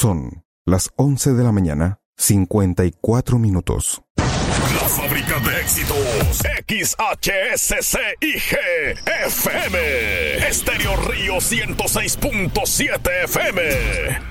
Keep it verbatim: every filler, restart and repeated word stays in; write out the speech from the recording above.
Son las once de la mañana, cincuenta y cuatro minutos. La fábrica de éxitos, X H S C I G F M, Estéreo Río ciento seis punto siete F M.